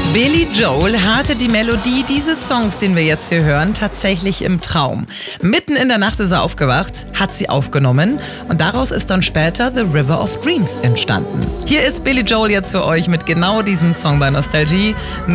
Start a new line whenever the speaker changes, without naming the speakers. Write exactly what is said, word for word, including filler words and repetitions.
Billy Joel hatte die Melodie dieses Songs, den wir jetzt hier hören, tatsächlich im Traum. Mitten in der Nacht ist er aufgewacht, hat sie aufgenommen und daraus ist dann später The River of Dreams entstanden. Hier ist Billy Joel jetzt für euch mit genau diesem Song bei Nostalgie.